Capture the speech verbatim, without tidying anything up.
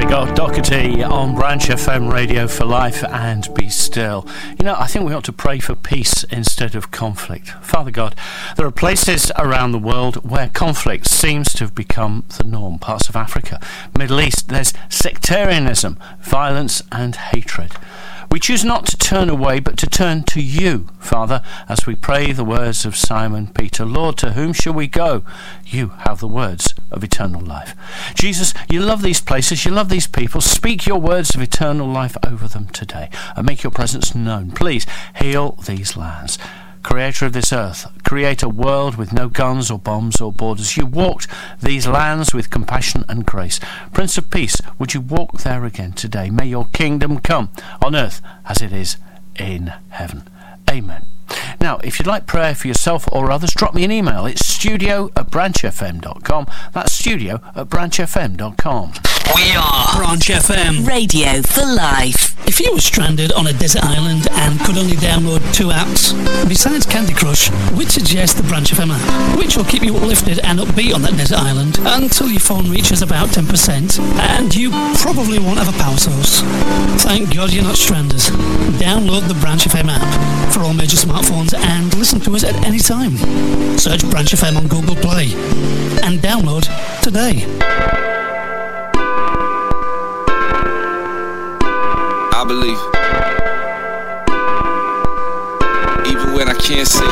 got Doherty on Branch F M Radio for Life and Be Still. You know, I think we ought to pray for peace instead of conflict. Father God, there are places around the world where conflict seems to have become the norm. Parts of Africa, Middle East, there's sectarianism, violence and hatred. We choose not to turn away, but to turn to you, Father, as we pray the words of Simon Peter. Lord, to whom shall we go? You have the words of eternal life. Jesus, you love these places, you love these people. Speak your words of eternal life over them today and make your presence known. Please heal these lands. Creator of this earth, create a world with no guns or bombs or borders. You walked these lands with compassion and grace. Prince of Peace, would you walk there again today? May your kingdom come on earth as it is in heaven. Amen. Now, if you'd like prayer for yourself or others, drop me an email. It's studio at branch f m dot com. That's studio at branch f m dot com. We are Branch F M Radio for Life. If you were stranded on a desert island and could only download two apps, besides Candy Crush, we'd suggest the Branch F M app, which will keep you uplifted and upbeat on that desert island until your phone reaches about ten percent, and you probably won't have a power source. Thank God you're not stranded. Download the Branch F M app for all major smartphones and listen to us at any time. Search Branch F M on Google Play and download today. I believe, even when I can't see.